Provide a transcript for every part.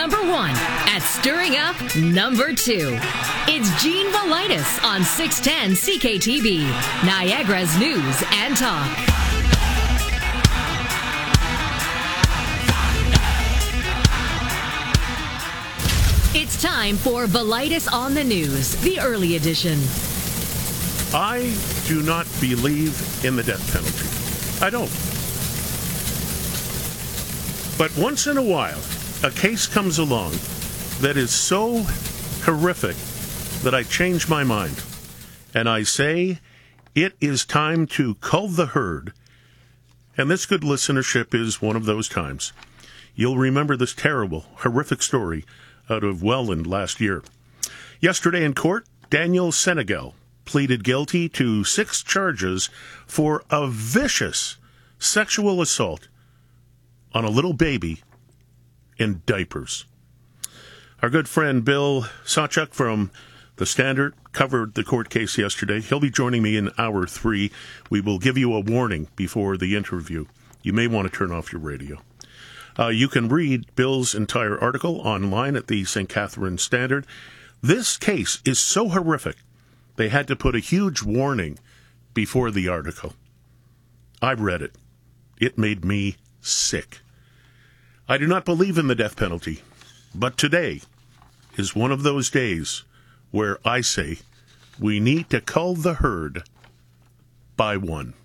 number one at stirring up number two. It's Gene Velitis on 610 CKTB, Niagara's News and Talk. It's time for Velitis on the News, the early edition. I do not believe in the death penalty. I don't. But once in a while, a case comes along that is so horrific that I change my mind. And I say, it is time to cull the herd. And this good listenership is one of those times. You'll remember this terrible, horrific story out of Welland last year. Yesterday in court, Daniel Senegal pleaded guilty to 6 charges for a vicious sexual assault on a little baby in diapers. Our good friend Bill Sawchuk from The Standard covered the court case yesterday. He'll be joining me in hour 3. We will give you a warning before the interview. You may want to turn off your radio. You can read Bill's entire article online at the St. Catharines Standard. This case is so horrific, they had to put a huge warning before the article. I read it. It made me sick. I do not believe in the death penalty, but today is one of those days where I say we need to cull the herd by one.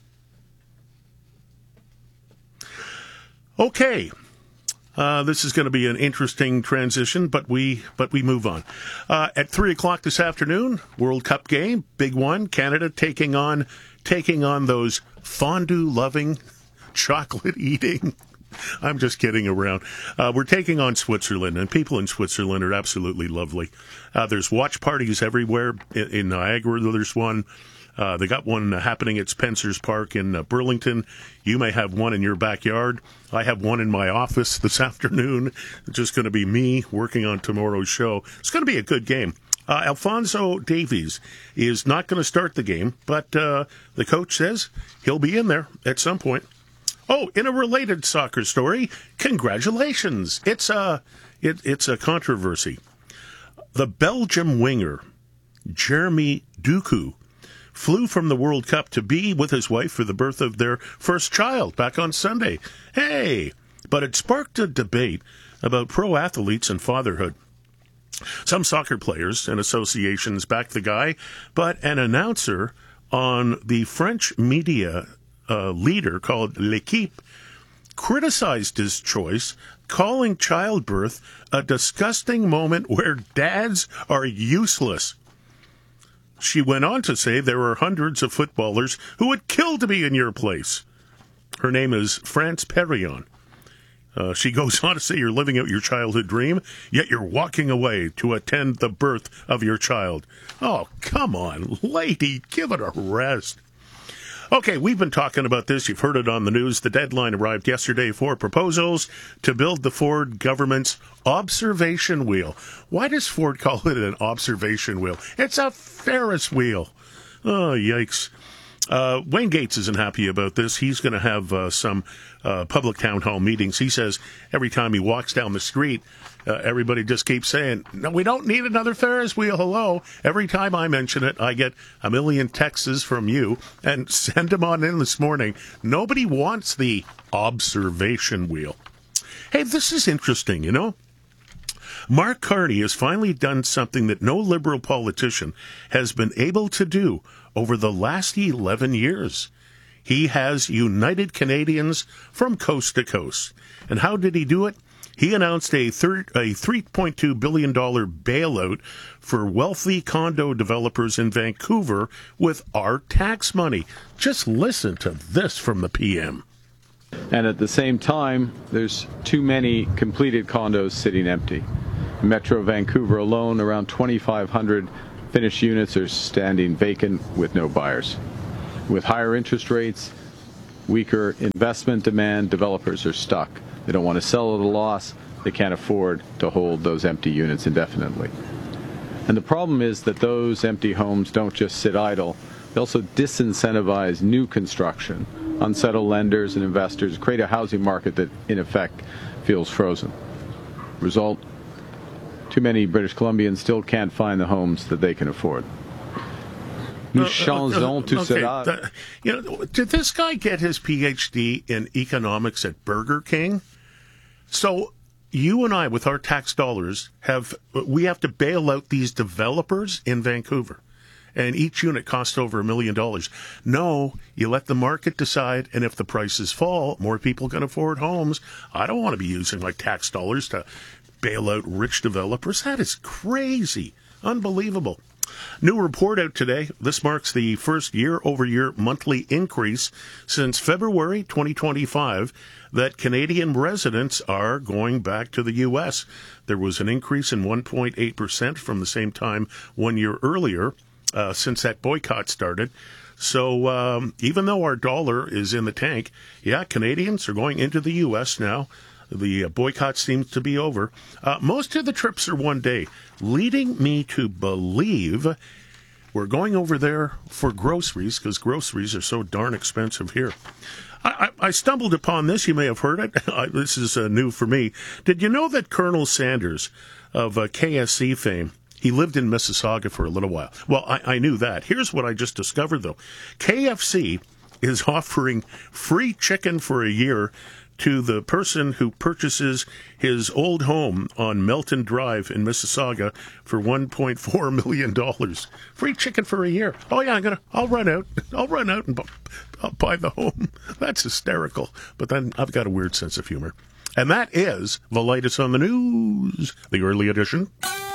Okay, this is going to be an interesting transition, but we move on. At 3 o'clock this afternoon, World Cup game, big one. Canada taking on those fondue-loving, chocolate-eating. I'm just kidding around. We're taking on Switzerland, and people in Switzerland are absolutely lovely. There's watch parties everywhere. In Niagara, there's one. They got one happening at Spencer's Park in Burlington. You may have one in your backyard. I have one in my office this afternoon. It's just going to be me working on tomorrow's show. It's going to be a good game. Alphonso Davies is not going to start the game, but the coach says he'll be in there at some point. Oh, in a related soccer story, congratulations. It's a controversy. The Belgium winger, Jeremy Doku, flew from the World Cup to be with his wife for the birth of their first child back on Sunday. Hey! But it sparked a debate about pro athletes and fatherhood. Some soccer players and associations backed the guy, but an announcer on the French media leader called L'Equipe criticized his choice, calling childbirth a disgusting moment where dads are useless. She went on to say there are hundreds of footballers who would kill to be in your place. Her name is France Perrion. She goes on to say you're living out your childhood dream, yet you're walking away to attend the birth of your child. Oh, come on, lady, give it a rest. Okay, we've been talking about this. You've heard it on the news. The deadline arrived yesterday for proposals to build the Ford government's observation wheel. Why does Ford call it an observation wheel? It's a Ferris wheel. Oh, yikes. Wayne Gates isn't happy about this. He's going to have some public town hall meetings. He says every time he walks down the street, everybody just keeps saying, no, we don't need another Ferris wheel. Hello. Every time I mention it, I get a million texts from you, and send them on in this morning. Nobody wants the observation wheel. Hey, this is interesting, you know. Mark Carney has finally done something that no Liberal politician has been able to do over the last 11 years. He has united Canadians from coast to coast. And how did he do it? He announced a $3.2 billion bailout for wealthy condo developers in Vancouver with our tax money. Just listen to this from the PM. And at the same time, there's too many completed condos sitting empty. In Metro Vancouver alone, around 2,500 finished units are standing vacant with no buyers. With higher interest rates, weaker investment demand, developers are stuck. They don't want to sell at a loss. They can't afford to hold those empty units indefinitely. And the problem is that those empty homes don't just sit idle. They also disincentivize new construction, unsettle lenders and investors, create a housing market that, in effect, feels frozen. Result, too many British Columbians still can't find the homes that they can afford. Nous changeons tout cela. Did this guy get his PhD in economics at Burger King? So you and I, with our tax dollars, we have to bail out these developers in Vancouver. And each unit costs over $1 million. No, you let the market decide, and if the prices fall, more people can afford homes. I don't want to be using my tax dollars to bail out rich developers. That is crazy. Unbelievable. New report out today. This marks the first year-over-year monthly increase since February 2025 that Canadian residents are going back to the U.S. There was an increase in 1.8% from the same time 1 year earlier since that boycott started. So even though our dollar is in the tank, Canadians are going into the U.S. now. The boycott seems to be over. Most of the trips are one day, leading me to believe we're going over there for groceries, because groceries are so darn expensive here. I stumbled upon this. You may have heard it. This is new for me. Did you know that Colonel Sanders of KFC fame, he lived in Mississauga for a little while? Well, I knew that. Here's what I just discovered, though. KFC is offering free chicken for a year to the person who purchases his old home on Melton Drive in Mississauga for $1.4 million. Free chicken for a year. Oh yeah, I'll run out and I'll buy the home. That's hysterical. But then I've got a weird sense of humor. And that is Velitis on the News, the early edition.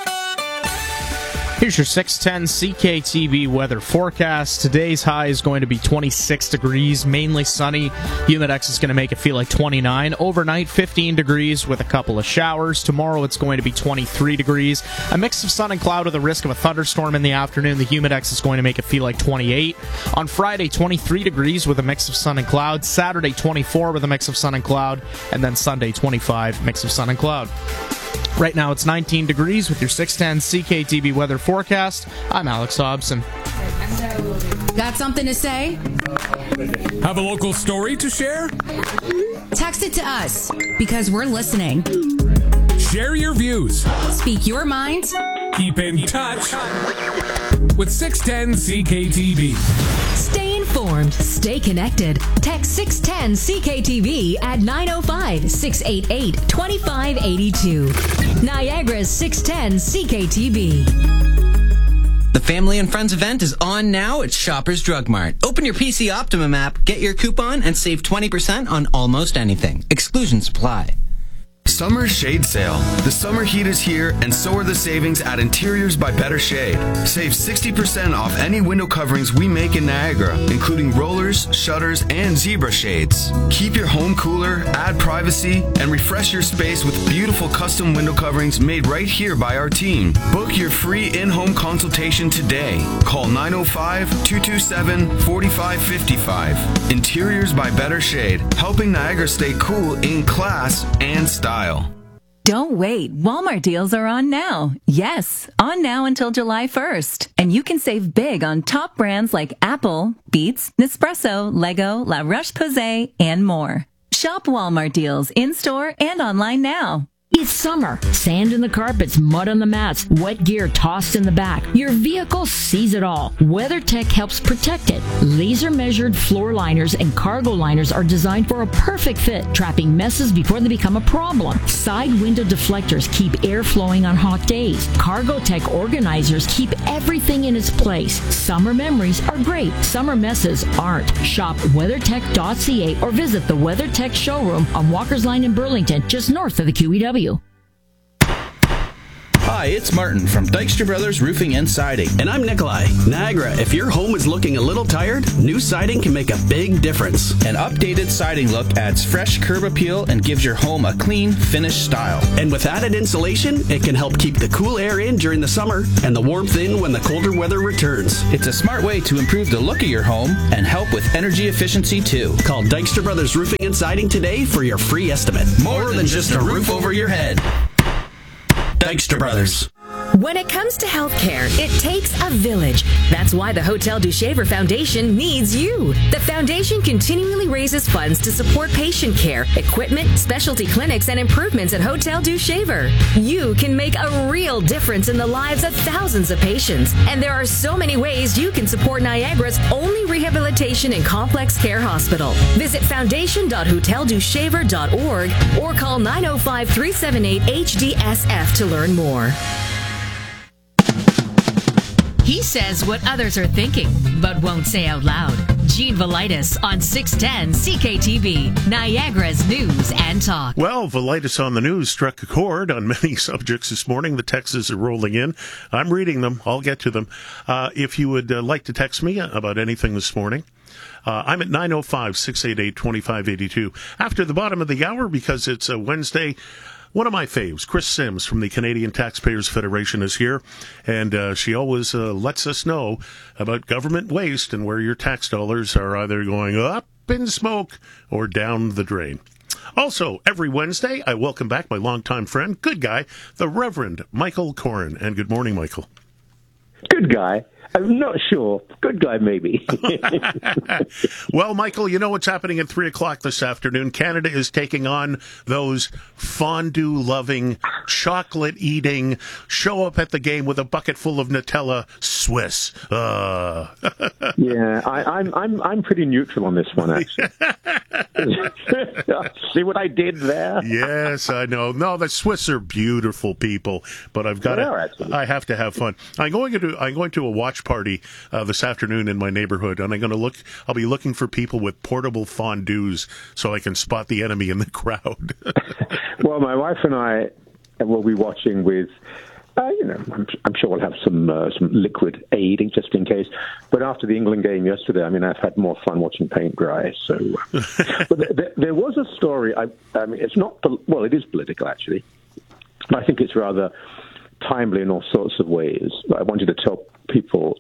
Here's your 610 CKTV weather forecast. Today's high is going to be 26 degrees, mainly sunny. Humidex is going to make it feel like 29. Overnight, 15 degrees with a couple of showers. Tomorrow, it's going to be 23 degrees. A mix of sun and cloud with a risk of a thunderstorm in the afternoon. The Humidex is going to make it feel like 28. On Friday, 23 degrees with a mix of sun and cloud. Saturday, 24 with a mix of sun and cloud. And then Sunday, 25, mix of sun and cloud. Right now, it's 19 degrees with your 610 CKTV weather forecast. I'm Alex Hobson. Got something to say? Have a local story to share? Text it to us, because we're listening. Share your views. Speak your mind. Keep in touch with 610 CKTV. Stay informed. Stay connected. Text 610 CKTV at 905-688-2582. Niagara's 610 CKTV. The Family and Friends event is on now at Shoppers Drug Mart. Open your PC Optimum app, get your coupon, and save 20% on almost anything. Exclusions apply. Summer Shade Sale. The summer heat is here, and so are the savings at Interiors by Better Shade. Save 60% off any window coverings we make in Niagara, including rollers, shutters, and zebra shades. Keep your home cooler, add privacy, and refresh your space with beautiful custom window coverings made right here by our team. Book your free in-home consultation today. Call 905-227-4555. Interiors by Better Shade, helping Niagara stay cool in class and style. Don't wait. Walmart deals are on now. Yes, on now until July 1st. And you can save big on top brands like Apple, Beats, Nespresso, Lego, La Roche-Posay, and more. Shop Walmart deals in-store and online now. It's summer. Sand in the carpets, mud on the mats, wet gear tossed in the back. Your vehicle sees it all. WeatherTech helps protect it. Laser-measured floor liners and cargo liners are designed for a perfect fit, trapping messes before they become a problem. Side window deflectors keep air flowing on hot days. Cargotech organizers keep everything in its place. Summer memories are great. Summer messes aren't. Shop WeatherTech.ca or visit the WeatherTech showroom on Walker's Line in Burlington, just north of the QEW. Hi, it's Martin from Dykstra Brothers Roofing and Siding. And I'm Nikolai. Niagara, if your home is looking a little tired, new siding can make a big difference. An updated siding look adds fresh curb appeal and gives your home a clean, finished style. And with added insulation, it can help keep the cool air in during the summer and the warmth in when the colder weather returns. It's a smart way to improve the look of your home and help with energy efficiency too. Call Dykstra Brothers Roofing and Siding today for your free estimate. More than just a roof over your head. Dykstra Brothers. When it comes to healthcare, it takes a village. That's why the Hotel du Shaver Foundation needs you. The foundation continually raises funds to support patient care, equipment, specialty clinics, and improvements at Hotel du Shaver. You can make a real difference in the lives of thousands of patients. And there are so many ways you can support Niagara's only rehabilitation and complex care hospital. Visit foundation.hoteldushaver.org or call 905-378-HDSF to learn more. He says what others are thinking, but won't say out loud. Gene Velitis on 610 CKTB, Niagara's News and Talk. Well, Velitis on the news struck a chord on many subjects this morning. The texts are rolling in. I'm reading them. I'll get to them. If you would like to text me about anything this morning, I'm at 905-688-2582. After the bottom of the hour, because it's a Wednesday, one of my faves, Chris Sims from the Canadian Taxpayers Federation, is here, and she always lets us know about government waste and where your tax dollars are either going up in smoke or down the drain. Also, every Wednesday, I welcome back my longtime friend, good guy, the Reverend Michael Corin. And good morning, Michael. Good guy. I'm not sure. Good guy, maybe. Well, Michael, you know what's happening at 3 o'clock this afternoon? Canada is taking on those fondue-loving, chocolate-eating, show up at the game with a bucket full of Nutella Swiss. Yeah, I'm pretty neutral on this one, actually. See what I did there? Yes, I know. No, the Swiss are beautiful people, but I have to have fun. I'm going to a watch party this afternoon in my neighborhood, and I'll be looking for people with portable fondues so I can spot the enemy in the crowd. Well, my wife and I will be watching with, I'm sure we'll have some liquid aiding just in case. But after the England game yesterday, I've had more fun watching paint dry. So, but there was a story. It's not. Well, it is political actually. I think it's rather timely in all sorts of ways. I wanted to tell people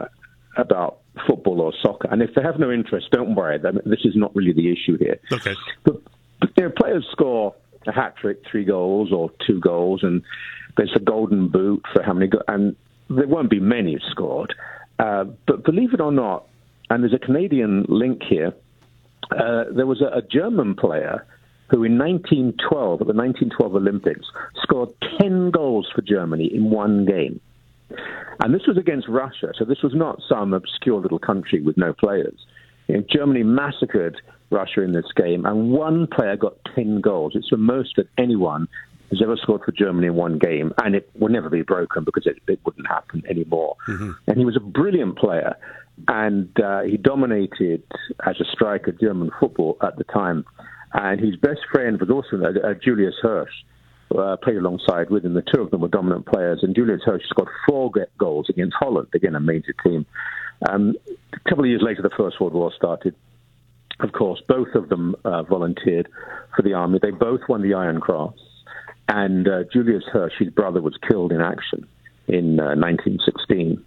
about football or soccer, and if they have no interest, don't worry. This is not really the issue here. Okay. But players score a hat trick, 3 goals or 2 goals, and there's a golden boot for how many and there won't be many scored. But believe it or not, and there's a Canadian link here, there was a German player who in 1912, at the 1912 Olympics, scored 10 goals for Germany in one game. And this was against Russia, so this was not some obscure little country with no players. Germany massacred Russia in this game, and one player got 10 goals. It's the most that anyone has ever scored for Germany in one game, and it will never be broken because it wouldn't happen anymore. Mm-hmm. And he was a brilliant player, and he dominated as a striker German football at the time. And his best friend was also Julius Hirsch, played alongside with him. The two of them were dominant players, and Julius Hirsch scored 4 goals against Holland, again a major team. A couple of years later, the First World War started. Of course, both of them volunteered for the army. They both won the Iron Cross, and Julius Hirsch, his brother, was killed in action in 1916.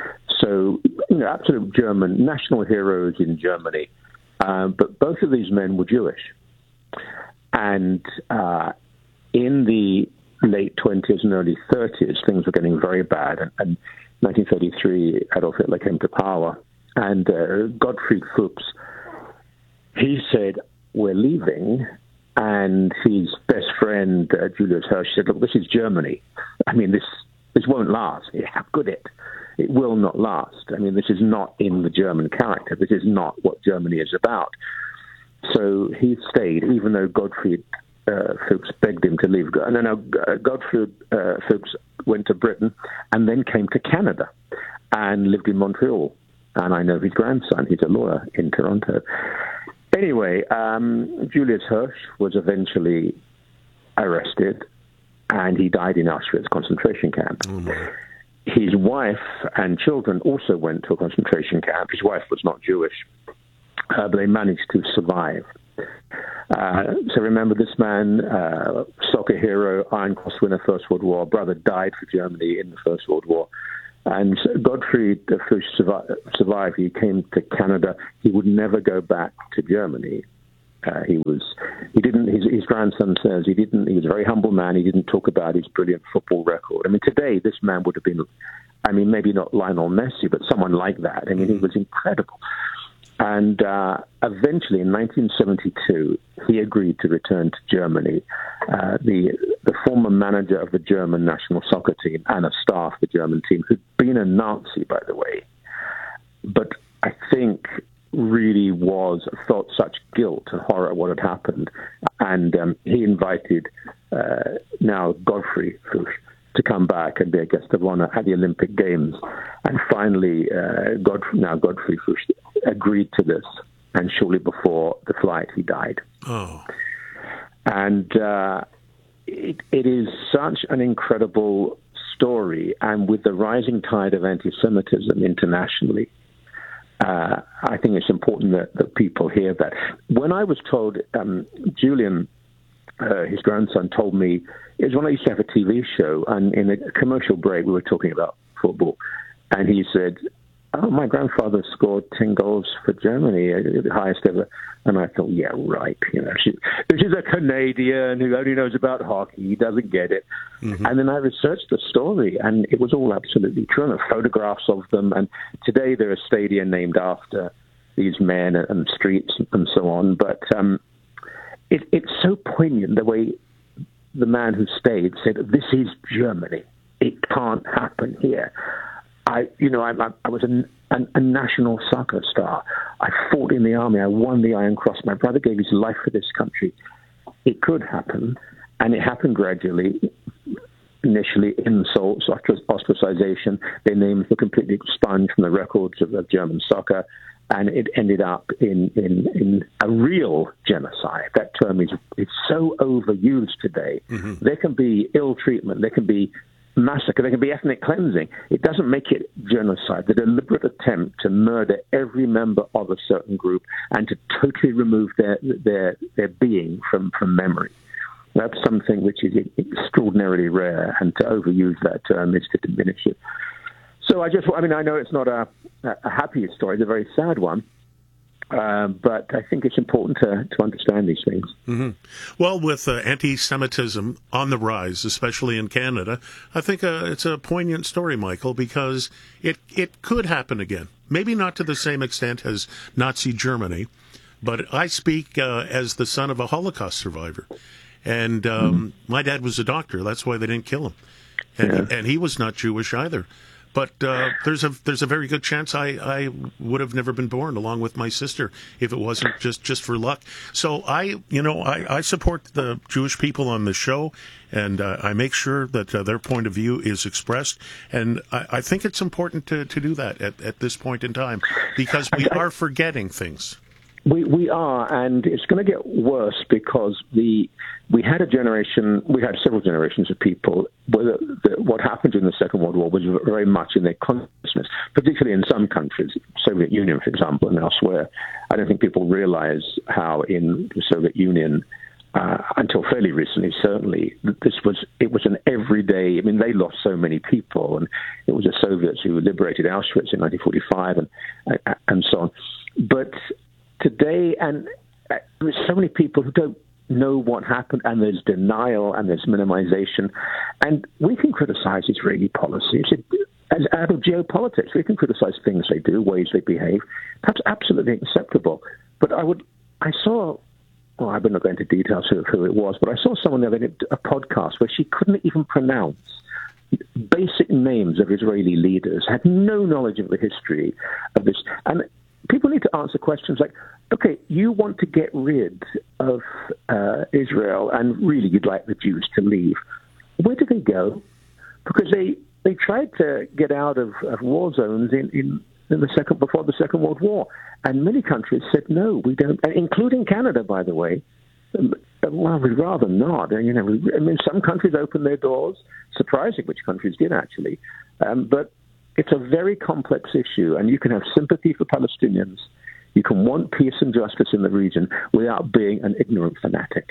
So, absolute German national heroes in Germany. But both of these men were Jewish. And in the late 20s and early 30s, things were getting very bad. And 1933, Adolf Hitler came to power. And Gottfried Fuchs, he said, we're leaving. And his best friend, Julius Hirsch, said, look, this is Germany. This won't last. How could it? It will not last. This is not in the German character. This is not what Germany is about. So he stayed, even though Gottfried Fuchs begged him to leave. Gottfried Fuchs went to Britain and then came to Canada and lived in Montreal. And I know his grandson. He's a lawyer in Toronto. Anyway, Julius Hirsch was eventually arrested, and he died in Auschwitz concentration camp. Oh, my. His wife and children also went to a concentration camp. His wife was not Jewish, but they managed to survive. So remember this man, soccer hero, Iron Cross winner, First World War, brother died for Germany in the First World War. And so Gottfried Fuchs survived. He came to Canada. He would never go back to Germany. His grandson says he was a very humble man. He didn't talk about his brilliant football record. I mean, today this man would have been, maybe not Lionel Messi, but someone like that. I mean, he was incredible. And eventually, in 1972, he agreed to return to Germany. The former manager of the German national soccer team and a staff of the German team, who'd been a Nazi, by the way, but I think really felt such guilt and horror at what had happened. And he invited now Godfrey Fuchs to come back and be a guest of honor at the Olympic Games. And finally, Godfrey Fuchs agreed to this. And shortly before the flight, he died. Oh. And it is such an incredible story. And with the rising tide of anti-Semitism internationally, I think it's important that people hear that. When I was told, Julian, his grandson, told me, it was when I used to have a TV show, and in a commercial break we were talking about football, and he said, "Oh, my grandfather scored 10 goals for Germany, the highest ever." And I thought, yeah, right. This is a Canadian who only knows about hockey. He doesn't get it. Mm-hmm. And then I researched the story, and it was all absolutely true. And photographs of them. And today there are stadia named after these men and streets and so on. But it's so poignant the way the man who stayed said, "This is Germany. It can't happen here." I was a national soccer star. I fought in the army. I won the Iron Cross. My brother gave his life for this country. It could happen, and it happened gradually. Initially, insults, ostracization. Their names were completely expunged from the records of German soccer, and it ended up in a real genocide. That term is so overused today. Mm-hmm. There can be ill treatment. There can be massacre, there can be ethnic cleansing. It doesn't make it genocide. The deliberate attempt to murder every member of a certain group and to totally remove their being from memory. That's something which is extraordinarily rare, and to overuse that term is to diminish it. So I know it's not a happy story, it's a very sad one. But I think it's important to understand these things. Mm-hmm. Well, with anti-Semitism on the rise, especially in Canada, I think it's a poignant story, Michael, because it could happen again. Maybe not to the same extent as Nazi Germany, but I speak as the son of a Holocaust survivor. And my dad was a doctor. That's why they didn't kill him. And he was not Jewish either. But there's a very good chance I would have never been born, along with my sister, if it wasn't just for luck. So I support the Jewish people on the show, and I make sure that their point of view is expressed. And I think it's important to do that at this point in time, because we are forgetting things. We are, and it's going to get worse because we had several generations of people where what happened in the Second World War was very much in their consciousness, particularly in some countries, Soviet Union, for example, and elsewhere. I don't think people realize how in the Soviet Union, until fairly recently, certainly, it was an everyday. I mean, they lost so many people, and it was the Soviets who liberated Auschwitz in 1945, and so on. But today, and there's so many people who don't know what happened, and there's denial and there's minimization. And we can criticize Israeli policies. As out of geopolitics, we can criticize things they do, ways they behave. That's absolutely acceptable. But I'm not going into details of who it was, but I saw someone the other day, a podcast where she couldn't even pronounce basic names of Israeli leaders, had no knowledge of the history of this. And people need to answer questions like, okay, you want to get rid of Israel, and really you'd like the Jews to leave. Where do they go? Because they tried to get out of war zones before the Second World War, and many countries said no, we don't, including Canada, by the way. Well, we'd rather not. Some countries opened their doors. Surprising which countries did, actually. But it's a very complex issue, and you can have sympathy for Palestinians. You can want peace and justice in the region without being an ignorant fanatic.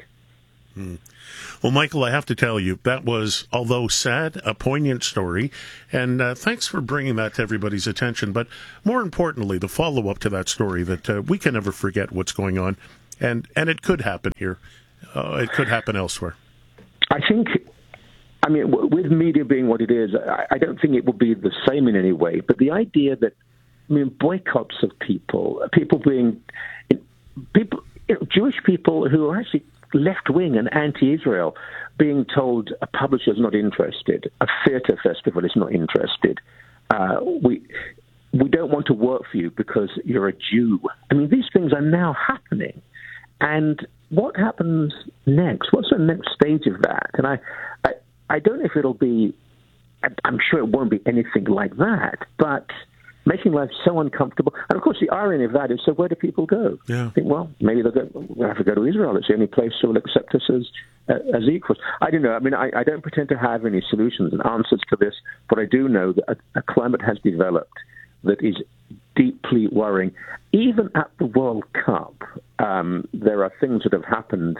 Well, Michael, I have to tell you, that was, although sad, a poignant story, and thanks for bringing that to everybody's attention. But more importantly, the follow-up to that story, that we can never forget what's going on And it could happen here. It could happen elsewhere. I think, with media being what it is, I don't think it will be the same in any way. But the idea that, boycotts of people Jewish people who are actually left-wing and anti-Israel being told a publisher's not interested, a theatre festival is not interested, we don't want to work for you because you're a Jew. These things are now happening. And what happens next? What's the next stage of that? And I don't know if it'll be, I'm sure it won't be anything like that, but making life so uncomfortable. And of course, the irony of that is, so where do people go? Yeah. I think, well, maybe we'll have to go to Israel. It's the only place who will accept us as equals. I don't know. I don't pretend to have any solutions and answers to this, but I do know that a climate has developed that is deeply worrying. Even at the World Cup, there are things that have happened,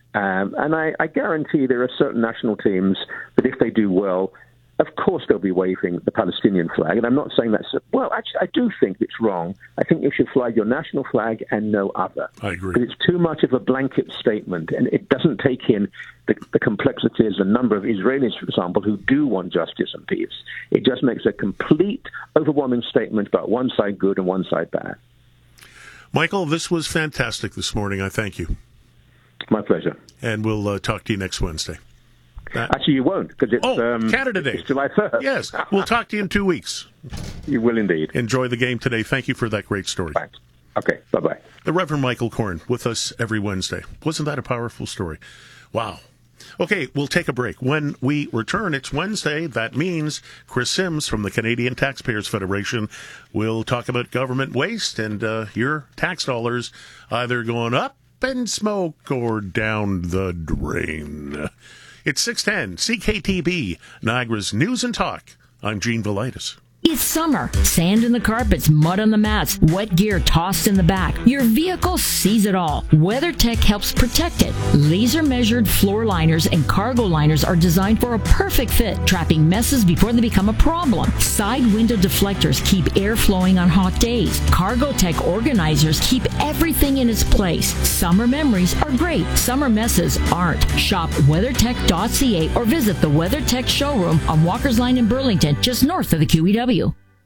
and I guarantee there are certain national teams that if they do well, of course they'll be waving the Palestinian flag. And I'm not saying that's... Well, actually, I do think it's wrong. I think you should fly your national flag and no other. I agree. But it's too much of a blanket statement, and it doesn't take in the complexities, the number of Israelis, for example, who do want justice and peace. It just makes a complete, overwhelming statement about one side good and one side bad. Michael, this was fantastic this morning. I thank you. My pleasure. And we'll talk to you next Wednesday. Actually, you won't, because it's Canada Day. It's July 1st. Yes, we'll talk to you in 2 weeks. You will indeed. Enjoy the game today. Thank you for that great story. Thanks. Okay, bye-bye. The Reverend Michael Korn with us every Wednesday. Wasn't that a powerful story? Wow. Okay, we'll take a break. When we return, it's Wednesday. That means Chris Sims from the Canadian Taxpayers Federation will talk about government waste and your tax dollars either going up in smoke or down the drain. It's 610 CKTB, Niagara's News and Talk. I'm Gene Velitis. It's summer. Sand in the carpets, mud on the mats, wet gear tossed in the back. Your vehicle sees it all. WeatherTech helps protect it. Laser-measured floor liners and cargo liners are designed for a perfect fit, trapping messes before they become a problem. Side window deflectors keep air flowing on hot days. Cargotech organizers keep everything in its place. Summer memories are great. Summer messes aren't. Shop WeatherTech.ca or visit the WeatherTech showroom on Walker's Line in Burlington, just north of the QEW.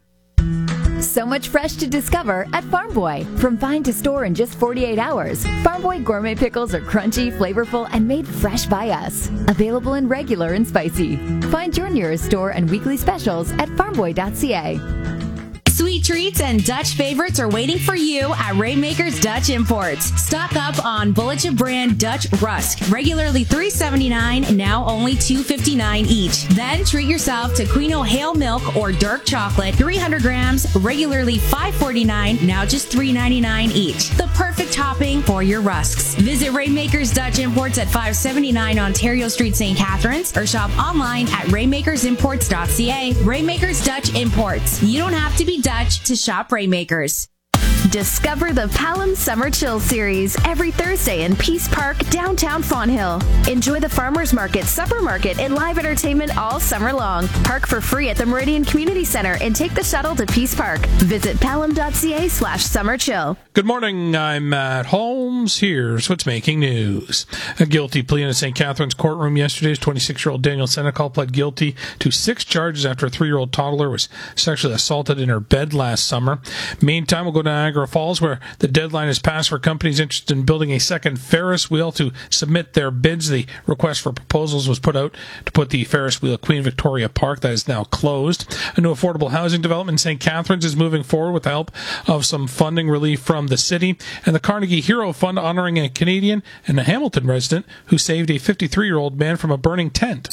So much fresh to discover at Farm Boy. From find to store in just 48 hours, Farm Boy gourmet pickles are crunchy, flavorful, and made fresh by us. Available in regular and spicy. Find your nearest store and weekly specials at farmboy.ca. Sweet treats and Dutch favorites are waiting for you at Rainmakers Dutch Imports. Stock up on Bulletin brand Dutch Rusk, regularly $3.79, now only $2.59 each. Then treat yourself to Queen O'Hale Milk or dark chocolate, 300 grams, regularly $5.49, now just $3.99 each. The perfect topping for your rusks. Visit Rainmakers Dutch Imports at 579 Ontario Street, St. Catharines, or shop online at rainmakersimports.ca. Rainmakers Dutch Imports. You don't have to be Dutch to shop Rainmakers. Discover the Palam Summer Chill Series every Thursday in Peace Park, downtown Fonthill. Enjoy the Farmers Market, Supper Market, and live entertainment all summer long. Park for free at the Meridian Community Center and take the shuttle to Peace Park. Visit palam.ca/summerchill. Good morning, I'm Matt Holmes. Here's what's making news. A guilty plea in a St. Catharines courtroom yesterday. 26-year-old Daniel Senecal pled guilty to 6 charges after a 3-year-old toddler was sexually assaulted in her bed last summer. Meantime, we'll go to Niagara Falls, where the deadline has passed for companies interested in building a second Ferris wheel to submit their bids. The request for proposals was put out to put the Ferris wheel at Queen Victoria Park. That is now closed. A new affordable housing development in St. Catharines is moving forward with the help of some funding relief from the city. And the Carnegie Hero Fund honoring a Canadian and a Hamilton resident who saved a 53-year-old man from a burning tent.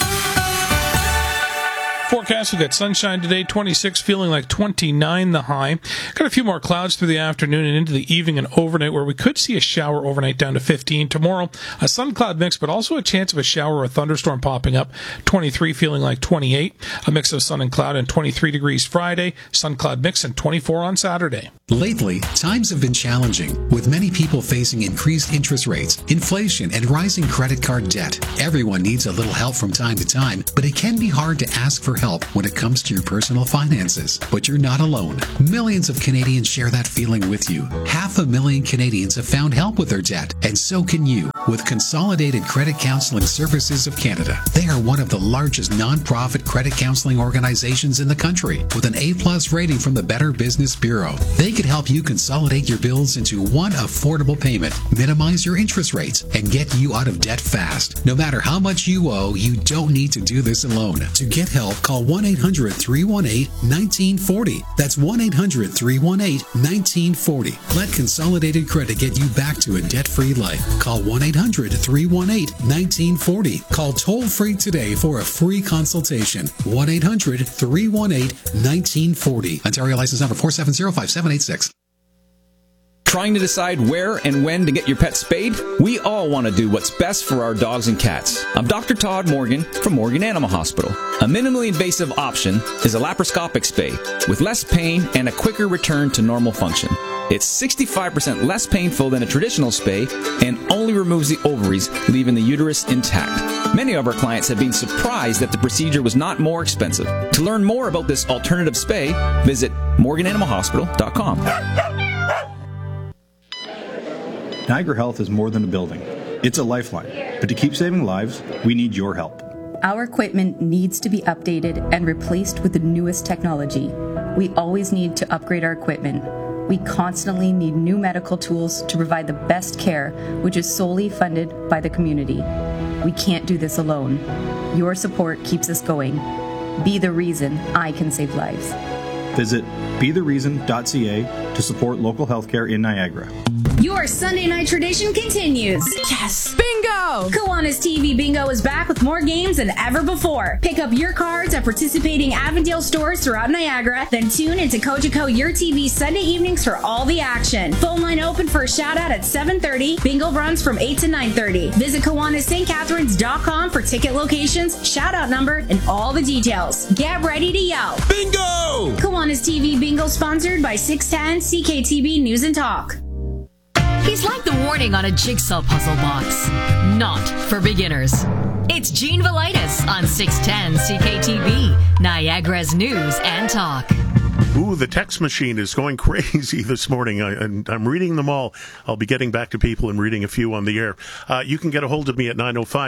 Forecast, we've got sunshine today, 26, feeling like 29 the high. Got a few more clouds through the afternoon and into the evening and overnight, where we could see a shower overnight down to 15. Tomorrow, a sun-cloud mix, but also a chance of a shower or a thunderstorm popping up. 23, feeling like 28. A mix of sun and cloud, and 23 degrees Friday. Sun-cloud mix, and 24 on Saturday. Lately, times have been challenging, with many people facing increased interest rates, inflation, and rising credit card debt. Everyone needs a little help from time to time, but it can be hard to ask for for help when it comes to your personal finances. But you're not alone. Millions of Canadians share that feeling with you. 500,000 Canadians have found help with their debt, and so can you with Consolidated Credit Counseling Services of Canada. They are one of the largest non-profit credit counseling organizations in the country with an A+ rating from the Better Business Bureau. They could help you consolidate your bills into one affordable payment, minimize your interest rates, and get you out of debt fast. No matter how much you owe, you don't need to do this alone. To get help, call 1-800-318-1940. That's 1-800-318-1940. Let Consolidated Credit get you back to a debt-free life. Call 1-800-318-1940. Call toll-free today for a free consultation. 1-800-318-1940. Ontario license number 4705786. Trying to decide where and when to get your pet spayed? We all want to do what's best for our dogs and cats. I'm Dr. Todd Morgan from Morgan Animal Hospital. A minimally invasive option is a laparoscopic spay with less pain and a quicker return to normal function. It's 65% less painful than a traditional spay and only removes the ovaries, leaving the uterus intact. Many of our clients have been surprised that the procedure was not more expensive. To learn more about this alternative spay, visit morgananimalhospital.com. Niagara Health is more than a building. It's a lifeline. But to keep saving lives, we need your help. Our equipment needs to be updated and replaced with the newest technology. We always need to upgrade our equipment. We constantly need new medical tools to provide the best care, which is solely funded by the community. We can't do this alone. Your support keeps us going. Be the reason I can save lives. Visit bethereason.ca to support local healthcare in Niagara. Your Sunday night tradition continues. Yes! Bingo! Kiwanis TV Bingo is back with more games than ever before. Pick up your cards at participating Avondale stores throughout Niagara, then tune into Cogeco Your TV Sunday evenings for all the action. Phone line open for a shout out at 7:30. Bingo runs from 8 to 9:30. Visit KiwanisSt.Catharines.com for ticket locations, shout out number, and all the details. Get ready to yell. Bingo! Kiwanis TV Bingo sponsored by 610 CKTB News and Talk. He's like the warning on a jigsaw puzzle box. Not for beginners. It's Gene Velitis on 610 CKTB, Niagara's News and Talk. Ooh, the text machine is going crazy this morning. I'm reading them all. I'll be getting back to people and reading a few on the air. You can get a hold of me at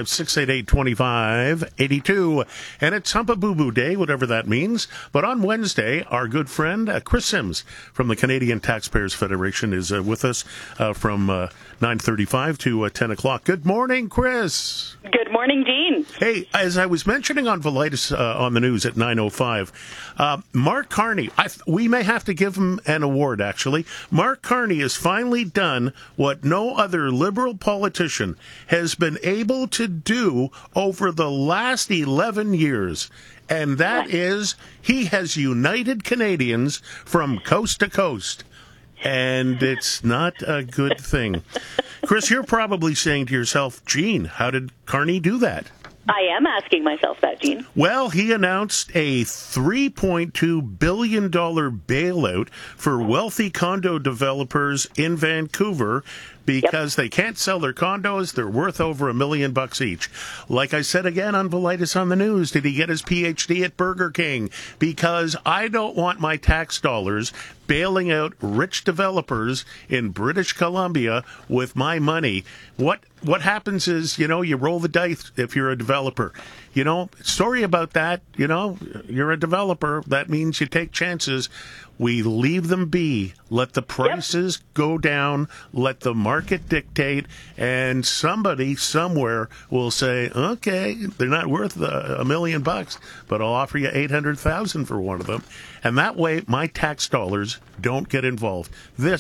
905-688-2582. And it's Humpa-Boo-Boo Day, whatever that means. But on Wednesday, our good friend Chris Sims from the Canadian Taxpayers Federation is with us from 9:35 to 10 o'clock. Good morning, Chris. Good morning, Dean. Hey, as I was mentioning on Velitis on the news at 9:05, Mark Carney, we may have to give him an award, actually. Mark Carney has finally done what no other Liberal politician has been able to do over the last 11 years. And that is, he has united Canadians from coast to coast. And it's not a good thing. Chris, you're probably saying to yourself, Gene, how did Carney do that? I am asking myself that, Gene. Well, he announced a $3.2 billion bailout for wealthy condo developers in Vancouver because they can't sell their condos. They're worth over $1 million each. Like I said again on Velitis on the news, did he get his PhD at Burger King? Because I don't want my tax dollars bailing out rich developers in British Columbia with my money. What happens is, you roll the dice if you're a developer. Sorry about that. You're a developer. That means you take chances. We leave them be. Let the prices go down. Let the market dictate. And somebody somewhere will say, okay, they're not worth $1 million, but I'll offer you $800,000 for one of them. And that way, my tax dollars don't get involved.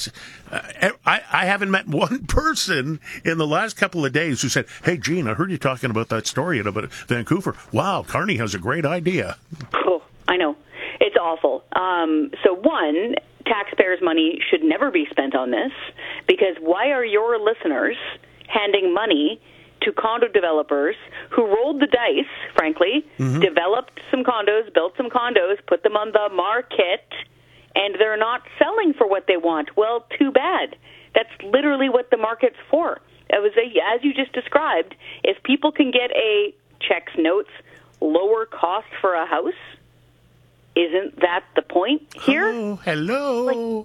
I haven't met one person in the last couple of days who said, hey, Gene, I heard you talking about that story about Vancouver. Wow, Carney has a great idea. Oh, I know. It's awful. So one, taxpayers' money should never be spent on this, because why are your listeners handing money to condo developers who rolled the dice, frankly, developed some condos, built some condos, put them on the market, and they're not selling for what they want? Well, too bad. That's literally what the market's for. As you just described, if people can get a checks, notes, lower cost for a house, isn't that the point here? Hello.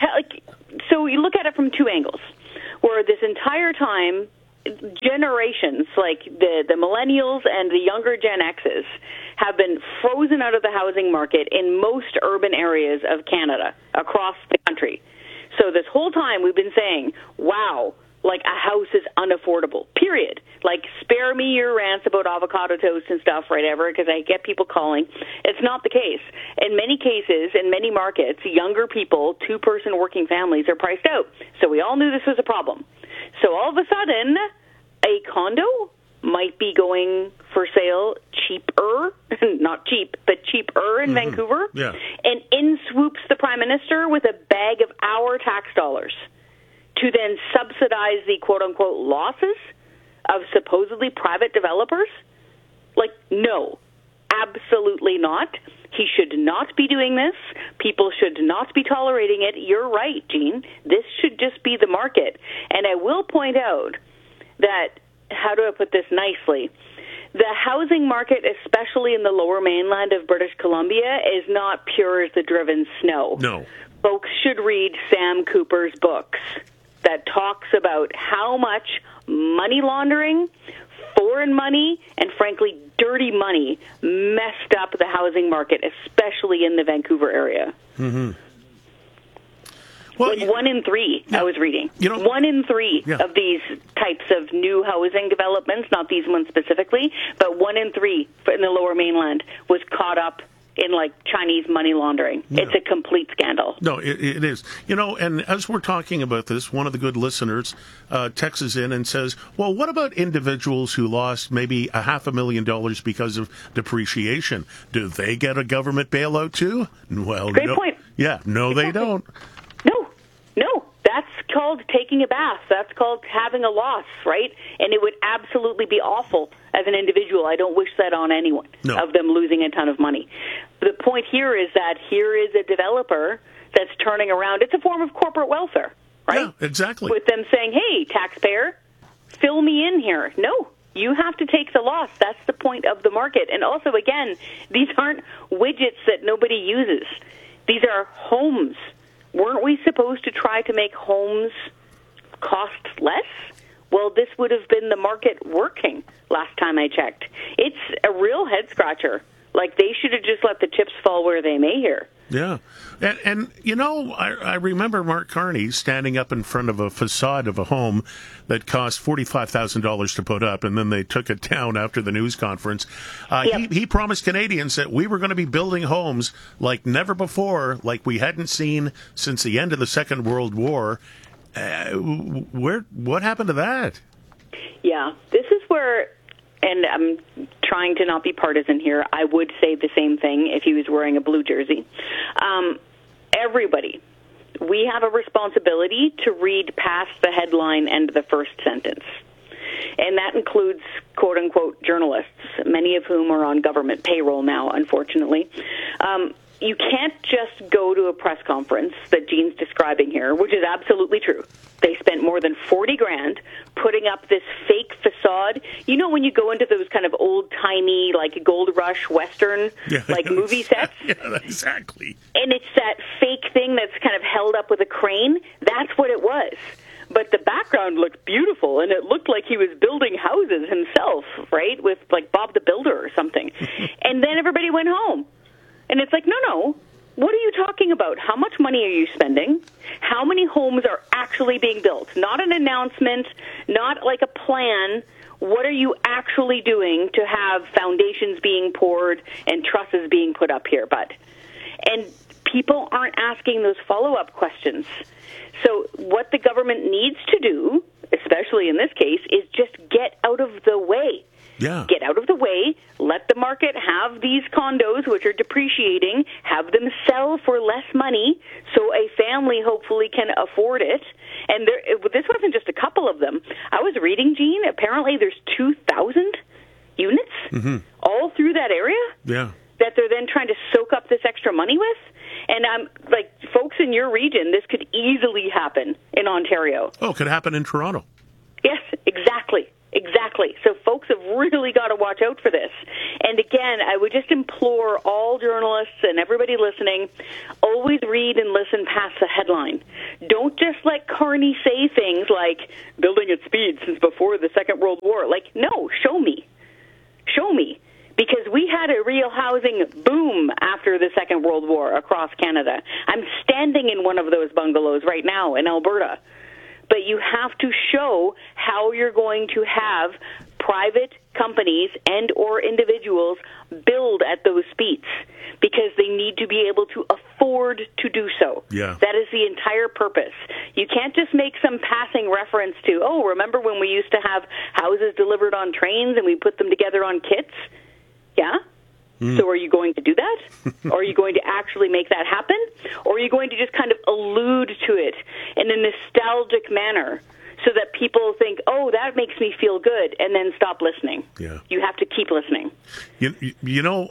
So you look at it from two angles, where this entire time, generations, like the millennials and the younger Gen X's, have been frozen out of the housing market in most urban areas of Canada, across the country. So this whole time we've been saying, wow, like a house is unaffordable, period. Like, spare me your rants about avocado toast and stuff, right, ever, because I get people calling. It's not the case. In many cases, in many markets, younger people, two-person working families are priced out. So we all knew this was a problem. So all of a sudden, a condo might be going for sale cheaper, not cheap, but cheaper in Vancouver. Yeah. And in swoops the Prime Minister with a bag of our tax dollars to then subsidize the quote-unquote losses of supposedly private developers? Like, no, absolutely not. He should not be doing this. People should not be tolerating it. You're right, Jean. This should just be the market. And I will point out that, how do I put this nicely? The housing market, especially in the lower mainland of British Columbia, is not pure as the driven snow. No. Folks should read Sam Cooper's books that talks about how much money laundering, foreign money, and frankly, dirty money messed up the housing market, especially in the Vancouver area. Mm-hmm. Well, like 1 in 3, I was reading. 1 in 3 of these types of new housing developments, not these ones specifically, but 1 in 3 in the lower mainland was caught up in, like, Chinese money laundering. Yeah. It's a complete scandal. No, it is. And as we're talking about this, one of the good listeners texts in and says, well, what about individuals who lost maybe $500,000 because of depreciation? Do they get a government bailout too? Well, Great point. Yeah, no, they don't. No, that's called taking a bath. That's called having a loss, right? And it would absolutely be awful as an individual. I don't wish that on anyone, of them losing a ton of money. The point here is that here is a developer that's turning around. It's a form of corporate welfare, right? Yeah, exactly. With them saying, hey, taxpayer, fill me in here. No, you have to take the loss. That's the point of the market. And also, again, these aren't widgets that nobody uses. These are homes. Weren't we supposed to try to make homes cost less? Well, this would have been the market working last time I checked. It's a real head-scratcher. Like, they should have just let the chips fall where they may here. Yeah. And I remember Mark Carney standing up in front of a facade of a home that cost $45,000 to put up, and then they took it down after the news conference. He promised Canadians that we were going to be building homes like never before, like we hadn't seen since the end of the Second World War. What happened to that? Yeah, this is where, and I'm trying to not be partisan here, I would say the same thing if he was wearing a blue jersey. Everybody, we have a responsibility to read past the headline and the first sentence. And that includes, quote-unquote, journalists, many of whom are on government payroll now, unfortunately. You can't just go to a press conference that Jean's describing here, which is absolutely true. They spent more than $40,000 putting up this fake facade. You know, when you go into those kind of old-timey, like, Gold Rush Western, movie sets? Yeah, exactly. And it's that fake thing that's kind of held up with a crane. That's what it was. But the background looked beautiful, and it looked like he was building houses himself, right, with, like, Bob the Builder or something. And then everybody went home. And it's like, no, what are you talking about? How much money are you spending? How many homes are actually being built? Not an announcement, not like a plan. What are you actually doing to have foundations being poured and trusses being put up here, bud? And people aren't asking those follow-up questions. So what the government needs to do, especially in this case, is just get out of the way. Yeah. Get out of the way, let the market have these condos, which are depreciating, have them sell for less money so a family hopefully can afford it. And this wasn't just a couple of them. I was reading, Jean, apparently there's 2,000 units all through that area that they're then trying to soak up this extra money with. And I'm like, folks in your region, this could easily happen in Ontario. Oh, it could happen in Toronto. Yes, exactly. Exactly. So folks have really got to watch out for this. And again, I would just implore all journalists and everybody listening, always read and listen past the headline. Don't just let Carney say things like, building at speed since before the Second World War. Like, no, show me. Show me. Because we had a real housing boom after the Second World War across Canada. I'm standing in one of those bungalows right now in Alberta. But you have to show how you're going to have private companies and or individuals build at those speeds, because they need to be able to afford to do so. Yeah. That is the entire purpose. You can't just make some passing reference to, oh, remember when we used to have houses delivered on trains and we put them together on kits? Yeah? So are you going to do that? Or are you going to actually make that happen? Or are you going to just kind of allude to it in a nostalgic manner so that people think, oh, that makes me feel good, and then stop listening? Yeah. You have to keep listening. You know,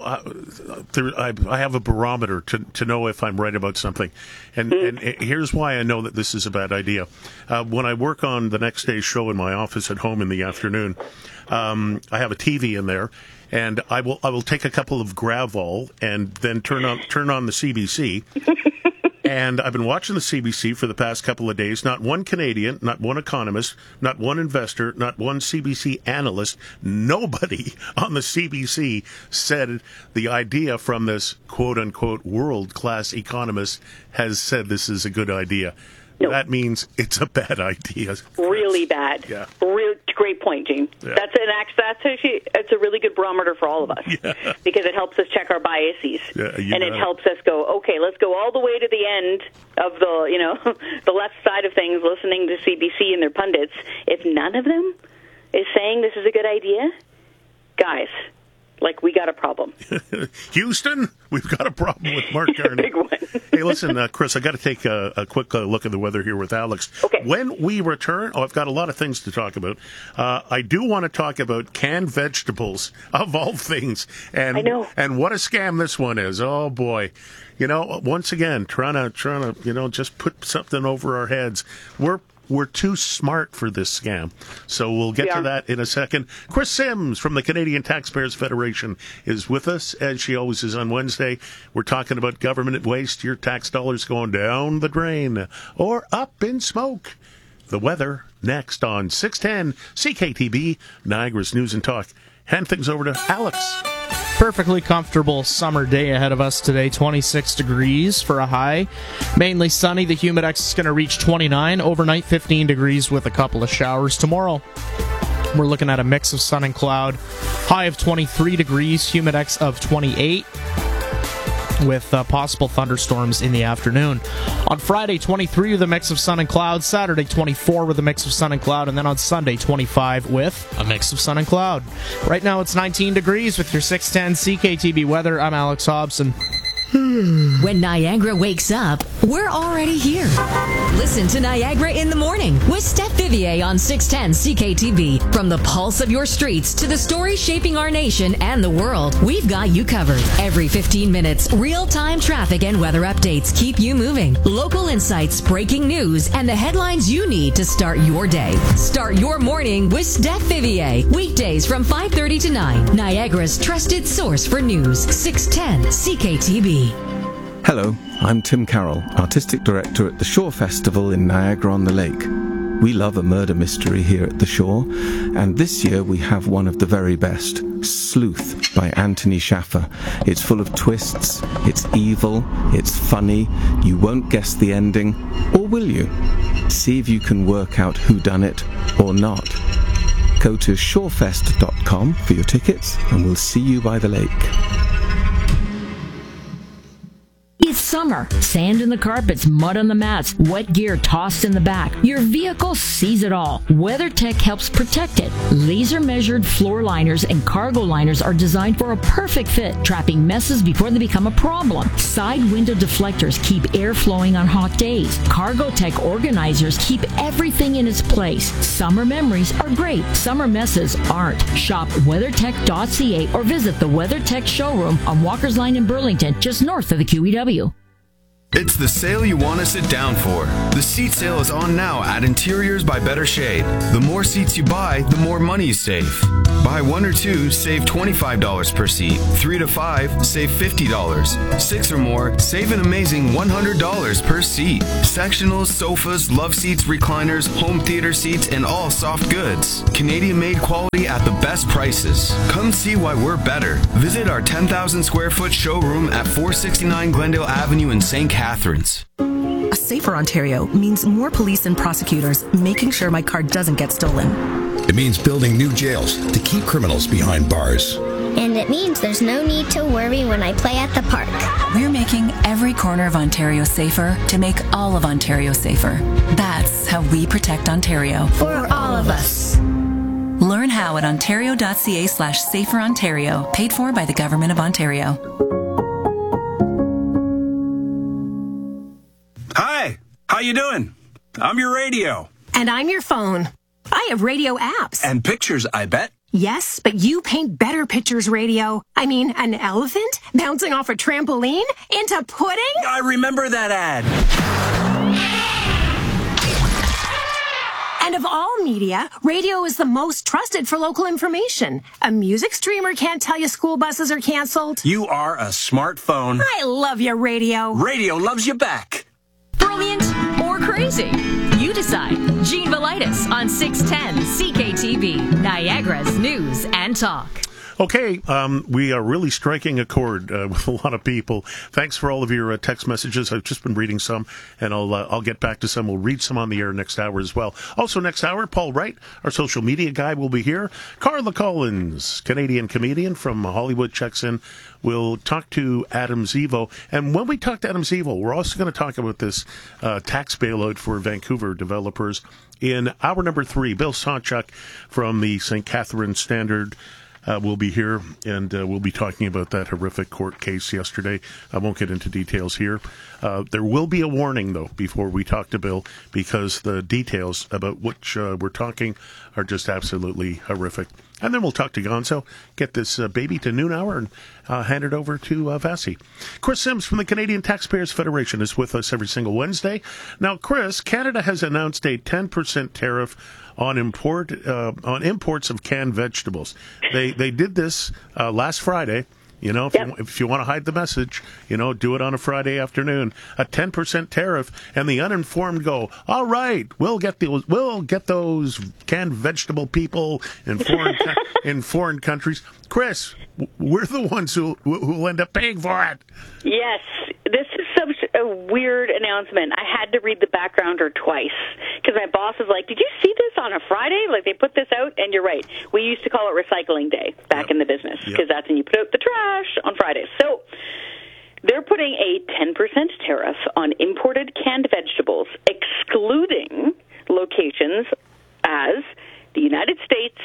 I have a barometer to know if I'm right about something. And here's why I know that this is a bad idea. When I work on the next day's show in my office at home in the afternoon, I have a TV in there. And I will take a couple of Gravol and then turn on the CBC. And I've been watching the CBC for the past couple of days. Not one Canadian, not one economist, not one investor, not one CBC analyst, nobody on the CBC said the idea from this quote-unquote world-class economist has said this is a good idea. No. That means it's a bad idea. Really bad. Yeah. Great point, Gene. Yeah. That's actually it's a really good barometer for all of us, because it helps us check our biases, and it helps us go, okay, let's go all the way to the end of the the left side of things, listening to CBC and their pundits. If none of them is saying this is a good idea, guys, like, we got a problem. Houston, we've got a problem with Mark Carney. Big one. Hey, listen, Chris, I got to take a quick look at the weather here with Alex. Okay. When we return, I've got a lot of things to talk about. I do want to talk about canned vegetables, of all things. And, I know. And what a scam this one is. Oh, boy. You know, once again, trying to, just put something over our heads. We're too smart for this scam. So we'll get to that in a second. Chris Sims from the Canadian Taxpayers Federation is with us, as she always is on Wednesday. We're talking about government waste, your tax dollars going down the drain or up in smoke. The weather next on 610 CKTB, Niagara's News and Talk. Hand things over to Alex. Perfectly comfortable summer day ahead of us today, 26 degrees for a high. Mainly sunny, the humidex is going to reach 29. Overnight, 15 degrees with a couple of showers. Tomorrow, we're looking at a mix of sun and cloud. High of 23 degrees, humidex of 28. With possible thunderstorms in the afternoon. On Friday, 23 with a mix of sun and cloud. Saturday, 24 with a mix of sun and cloud. And then on Sunday, 25 with a mix of sun and cloud. Right now, it's 19 degrees with your 610 CKTB weather. I'm Alex Hobson. When Niagara wakes up, we're already here. Listen to Niagara in the Morning with Steph Vivier on 610 CKTB. From the pulse of your streets to the stories shaping our nation and the world, we've got you covered. Every 15 minutes, real-time traffic and weather updates keep you moving. Local insights, breaking news, and the headlines you need to start your day. Start your morning with Steph Vivier. Weekdays from 5:30 to 9. Niagara's trusted source for news. 610 CKTB. Hello, I'm Tim Carroll, Artistic Director at the Shore Festival in Niagara-on-the-Lake. We love a murder mystery here at the Shore, and this year we have one of the very best, Sleuth by Anthony Shaffer. It's full of twists, it's evil, it's funny, you won't guess the ending, or will you? See if you can work out who done it or not. Go to shorefest.com for your tickets, and we'll see you by the lake. It's summer. Sand in the carpets, mud on the mats, wet gear tossed in the back. Your vehicle sees it all. WeatherTech helps protect it. Laser-measured floor liners and cargo liners are designed for a perfect fit, trapping messes before they become a problem. Side window deflectors keep air flowing on hot days. Cargotech organizers keep everything in its place. Summer memories are great. Summer messes aren't. Shop WeatherTech.ca or visit the WeatherTech showroom on Walker's Line in Burlington, just north of the QEW. It's the sale you want to sit down for. The seat sale is on now at Interiors by Better Shade. The more seats you buy, the more money you save. Buy 1 or 2, save $25 per seat. 3 to 5, save $50. 6 or more, save an amazing $100 per seat. Sectionals, sofas, love seats, recliners, home theater seats, and all soft goods. Canadian-made quality at the best prices. Come see why we're better. Visit our 10,000 square foot showroom at 469 Glendale Avenue in St. Catharines. A safer Ontario means more police and prosecutors making sure my car doesn't get stolen. It means building new jails to keep criminals behind bars. And it means there's no need to worry when I play at the park. We're making every corner of Ontario safer to make all of Ontario safer. That's how we protect Ontario. For all of us. Learn how at ontario.ca/saferontario, paid for by the Government of Ontario. Hi, how you doing? I'm your radio. And I'm your phone. I have radio apps. And pictures, I bet. Yes, but you paint better pictures, radio. I mean, an elephant bouncing off a trampoline into pudding? I remember that ad. And of all media, radio is the most trusted for local information. A music streamer can't tell you school buses are canceled. You are a smartphone. I love you, radio. Radio loves you back. Brilliant or crazy? You decide. Gene Velitis on 610 CKTV, Niagara's News and Talk. Okay, we are really striking a chord with a lot of people. Thanks for all of your text messages. I've just been reading some, and I'll get back to some. We'll read some on the air next hour as well. Also next hour, Paul Wright, our social media guy, will be here. Carla Collins, Canadian comedian from Hollywood, checks in. We'll talk to Adam Zivo. And when we talk to Adam Zivo, we're also going to talk about this tax bailout for Vancouver developers. In hour number 3, Bill Sawchuk from the St. Catharines Standard will be here, and we'll be talking about that horrific court case yesterday. I won't get into details here. There will be a warning, though, before we talk to Bill, because the details about which we're talking are just absolutely horrific. And then we'll talk to Gonzo, get this baby to noon hour, and hand it over to Vasi. Chris Sims from the Canadian Taxpayers Federation is with us every single Wednesday. Now, Chris, Canada has announced a 10% tariff on imports of canned vegetables. They did this last Friday. You know, if you want to hide the message, do it on a Friday afternoon. A 10% tariff, and the uninformed go, all right, we'll get those canned vegetable people in foreign countries. Chris, we're the ones who'll end up paying for it. Yes, this is such a weird announcement. I had to read the backgrounder twice because my boss was like, "Did you see this on a Friday? Like they put this out?" And you're right. We used to call it recycling day back in the business because that's when you put out the trash on Fridays. So they're putting a 10% tariff on imported canned vegetables, excluding locations as the United States,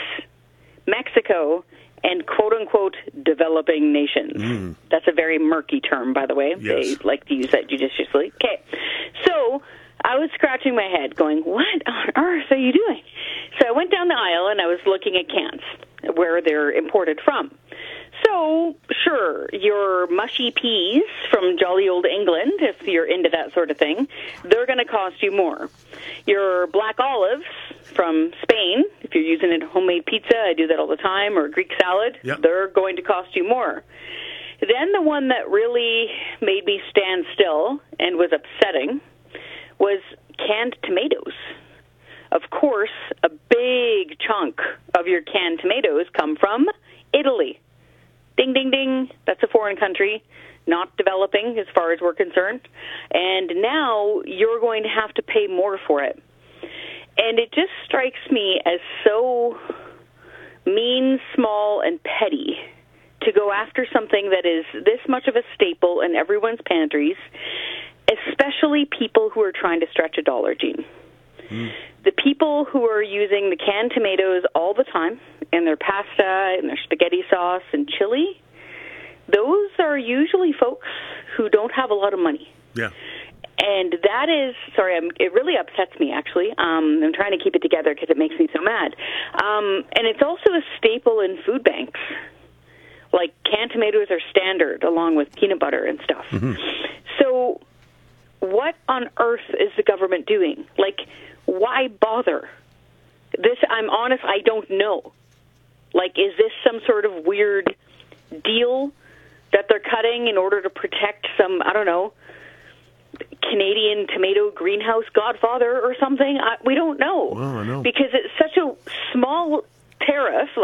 Mexico, and quote-unquote developing nations. That's a very murky term, by the way. Yes. They like to use that judiciously. Okay, so I was scratching my head going, what on earth are you doing? So I went down the aisle and I was looking at cans, where they're imported from. So, sure, your mushy peas from jolly old England, if you're into that sort of thing, they're going to cost you more. Your black olives from Spain, if you're using it homemade pizza, I do that all the time, or Greek salad, they're going to cost you more. Then the one that really made me stand still and was upsetting was canned tomatoes. Of course, a big chunk of your canned tomatoes come from Italy. Ding, ding, ding. That's a foreign country, not developing as far as we're concerned. And now you're going to have to pay more for it. And it just strikes me as so mean, small, and petty to go after something that is this much of a staple in everyone's pantries, especially people who are trying to stretch a dollar, Gene. The people who are using the canned tomatoes all the time in their pasta, in their spaghetti sauce, and chili, those are usually folks who don't have a lot of money. Yeah. And that is, it really upsets me, actually. I'm trying to keep it together because it makes me so mad. And it's also a staple in food banks. Like, canned tomatoes are standard along with peanut butter and stuff. So what on earth is the government doing? Like, why bother? This, I'm honest, I don't know. Like, is this some sort of weird deal that they're cutting in order to protect some, I don't know, Canadian tomato greenhouse godfather or something? We don't know. Well, I know. Because it's such a small tariff,